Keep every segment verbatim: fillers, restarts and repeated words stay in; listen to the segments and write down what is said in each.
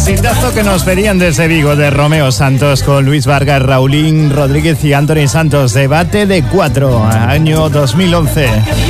Exitazo que nos pedían desde Vigo, de Romeo Santos con Luis Vargas, Raulín Rodríguez y Anthony Santos. Debate de cuatro, año dos mil once.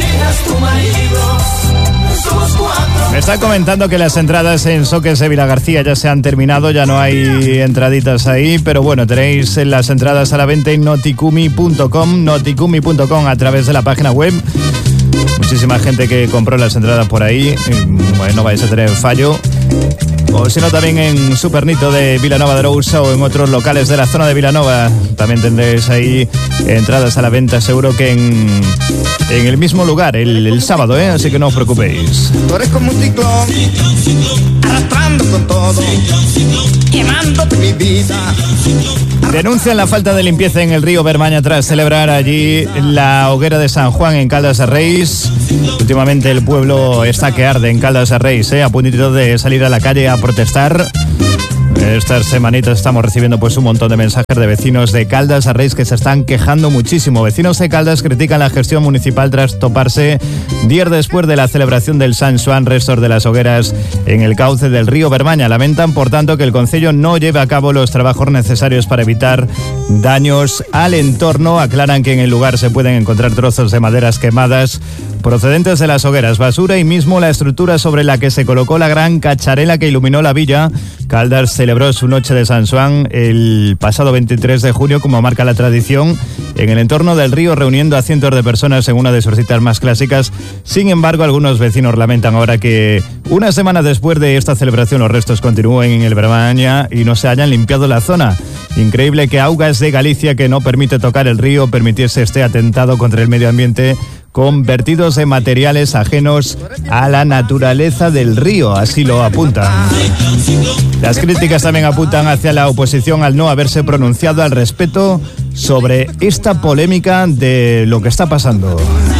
Me está comentando que las entradas en Soques de Vilagarcía ya se han terminado, ya no hay entraditas ahí, pero bueno, tenéis las entradas a la venta en noticumi punto com, noticumi punto com a través de la página web. Muchísima gente que compró las entradas por ahí, bueno, no vais a tener fallo. O si no, también en Supernito de Vilanova de Arousa o en otros locales de la zona de Vilanova. También tendréis ahí entradas a la venta, seguro que en, en el mismo lugar, el, el sábado, ¿eh? Así que no os preocupéis. Tú eres como un ciclón, arrastrando con todo, quemándote mi vida. Denuncian la falta de limpieza en el río Bermaña tras celebrar allí la hoguera de San Juan en Caldas de Reis. Últimamente el pueblo está que arde en Caldas de Reis, ¿eh? A puntito de salir a la calle a protestar. Estas semanitas estamos recibiendo pues un montón de mensajes de vecinos de Caldas de Reis que se están quejando muchísimo. Vecinos de Caldas critican la gestión municipal tras toparse días después de la celebración del San Xoán restos de las hogueras en el cauce del río Bermaña. Lamentan, por tanto, que el concello no lleve a cabo los trabajos necesarios para evitar daños al entorno. Aclaran que en el lugar se pueden encontrar trozos de maderas quemadas procedentes de las hogueras, basura y mismo la estructura sobre la que se colocó la gran cacharela que iluminó la villa. Caldas celebró su noche de San Xoán el pasado veintitrés de junio, como marca la tradición, en el entorno del río, reuniendo a cientos de personas en una de sus citas más clásicas. Sin embargo, algunos vecinos lamentan ahora que una semana después de esta celebración los restos continúen en el Bermaña y no se hayan limpiado la zona. Increíble que Augas de Galicia, que no permite tocar el río, permitiese este atentado contra el medio ambiente con vertidos de materiales ajenos a la naturaleza del río, así lo apuntan. Las críticas también apuntan hacia la oposición al no haberse pronunciado al respecto sobre esta polémica de lo que está pasando.